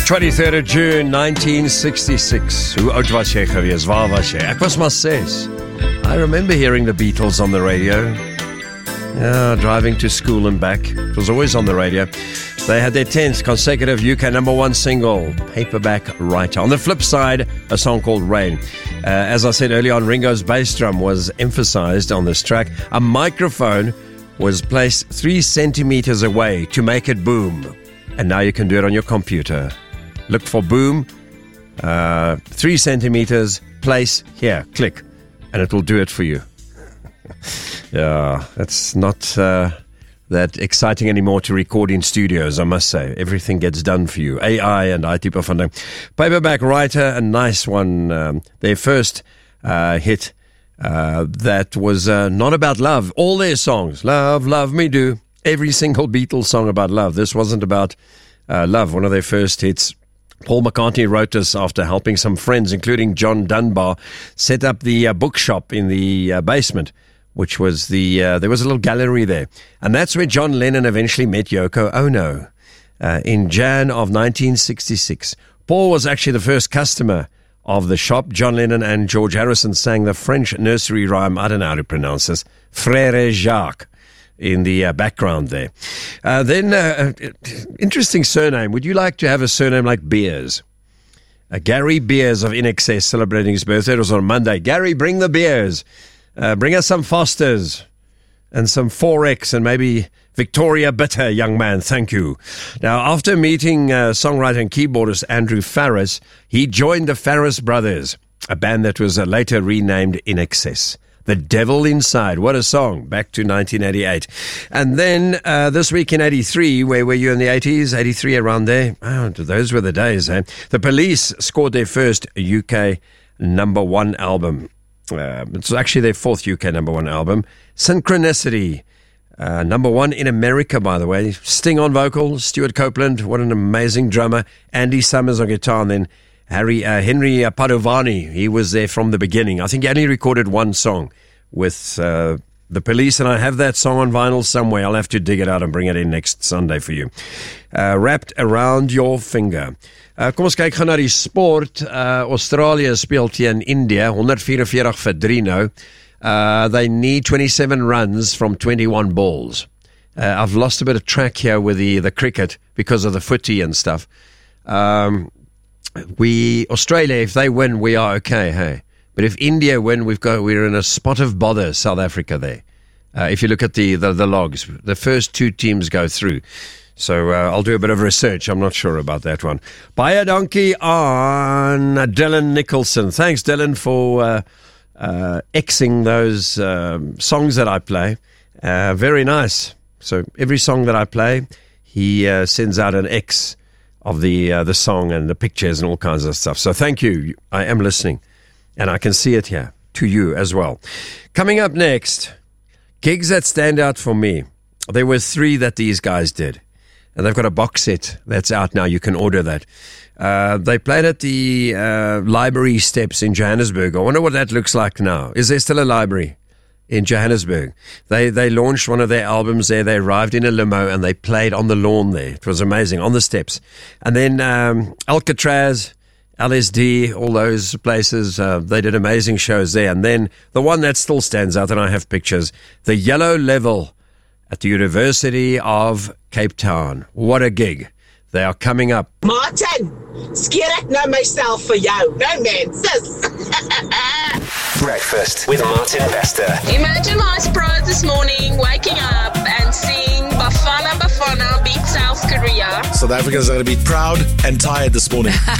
23rd of June 1966. Hoe oud was jy gewees? Waar was jy? Ek was maar 6. I remember hearing the Beatles on the radio. Yeah, driving to school and back. It was always on the radio. They had their 10th consecutive UK #1 single, Paperback Writer. On the flip side, a song called Rain. As I said earlier on, Ringo's bass drum was emphasized on this track. A microphone was placed 3 centimeters away to make it boom. And now you can do it on your computer. Look for boom, 3 centimeters, place, here, click, and it will do it for you. Yeah, it's not that exciting anymore to record in studios, I must say. Everything gets done for you. AI and IT bevinding. Paperback Writer, a nice one. Their first hit that was not about love. All their songs, Love, Love Me Do. Every single Beatles song about love. This wasn't about love. One of their first hits. Paul McCartney wrote this after helping some friends, including John Dunbar, set up the bookshop in the basement, which was there was a little gallery there. And that's where John Lennon eventually met Yoko Ono in Jan of 1966. Paul was actually the first customer of the shop. John Lennon and George Harrison sang the French nursery rhyme, I don't know how to pronounce this, Frère Jacques, in the background there. Then, interesting surname. Would you like to have a surname like Beers? Gary Beers of INXS celebrating his birthday. It was on Monday. Gary, bring the beers. Bring us some Fosters and some 4X and maybe Victoria Bitter, young man. Thank you. Now, after meeting songwriter and keyboardist Andrew Farriss, he joined the Farriss Brothers, a band that was later renamed INXS. The Devil Inside. What a song. Back to 1988. And then this week in 83, where were you in the 80s? 83, around there. Oh, those were the days, eh? The Police scored their first UK #1 album. It's actually their 4th UK #1 album. Synchronicity. #1 in America, by the way. Sting on vocals. Stuart Copeland. What an amazing drummer. Andy Summers on guitar. And then Henry Padovani, he was there from the beginning. I think he only recorded one song with the Police, and I have that song on vinyl somewhere. I'll have to dig it out and bring it in next Sunday for you. Wrapped Around Your Finger. Kom ons kyk gaan na die sport. Australië speel teen India, 144-3 nou. They need 27 runs from 21 balls. I've lost a bit of track here with the cricket because of the footy and stuff. Australia, if they win, we are okay, hey. But if India win, we're in a spot of bother, South Africa there. If you look at the logs, the first 2 teams go through. So I'll do a bit of research. I'm not sure about that one. Baie dankie on Dylan Nicholson. Thanks, Dylan, for Xing those songs that I play. Very nice. So every song that I play, he sends out an X of the song and the pictures and all kinds of stuff. So thank you. I am listening, and I can see it here to you as well. Coming up next, gigs that stand out for me. There were 3 that these guys did, and they've got a box set that's out now. You can order that. They played at the Library Steps in Johannesburg. I wonder what that looks like now. Is there still a library in Johannesburg? They launched one of their albums there. They arrived in a limo and they played on the lawn there. It was amazing, on the steps. And then Alcatraz, LSD, all those places, they did amazing shows there. And then the one that still stands out, and I have pictures, the Yellow Level at the University of Cape Town. What a gig. They are coming up. Martin, skeer ek nou myself vir jou. No man, sis. Breakfast with Martin Bester. Imagine my surprise this morning, waking up and seeing Bafana Bafana beat South Korea. South Africans are going to be proud and tired this morning.